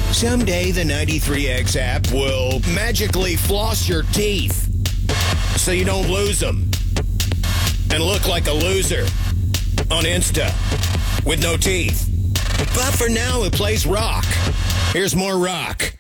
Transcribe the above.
Someday the 93X app will magically floss your teeth so you don't lose them and look like a loser on Insta with no teeth. But for now, it plays rock. Here's more rock.